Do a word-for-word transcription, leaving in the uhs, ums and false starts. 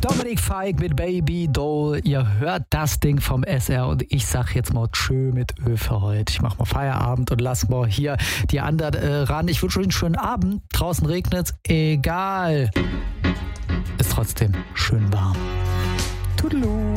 Dominik Feig mit Baby Doll. Ihr hört das Ding vom S R und ich sag jetzt mal tschö mit Ö für heute. Ich mach mal Feierabend und lass mal hier die anderen äh, ran. Ich wünsche euch einen schönen Abend. Draußen regnet's, egal. Ist trotzdem schön warm. Toodaloo.